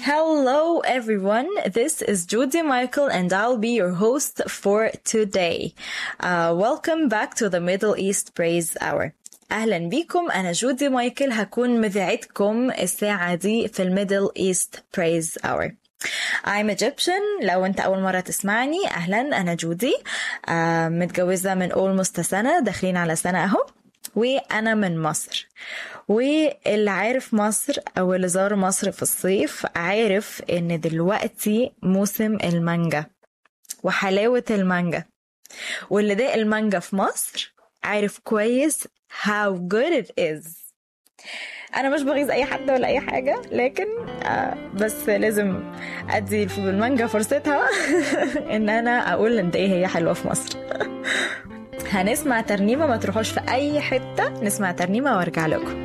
Hello everyone, this is Judy Michael and I'll be your host for today. Welcome back to the Middle East Praise Hour. أهلا بيكم، أنا جودي مايكل، هكون مذيعتكم الساعة دي في الميدل إيست برايز Hour. I'm Egyptian. لو أنت أول مرة تسمعني أهلا، أنا جودي، متجوزة من almost سنة، داخلين على سنة أهو، وأنا من مصر. واللي عارف مصر أو اللي زار مصر في الصيف عارف إن دلوقتي موسم المانجا وحلاوة المانجا، واللي داق المانجا في مصر عارف كويس how good it is. أنا مش بغيظ أي حد ولا أي حاجة، لكن بس لازم أدي بالمانجا فرصتها إن أنا أقول إن إيه هي حلوة في مصر. هنسمع ترنيمة، ما تروحوش في أي حتة، نسمع ترنيمة وارجع لكم.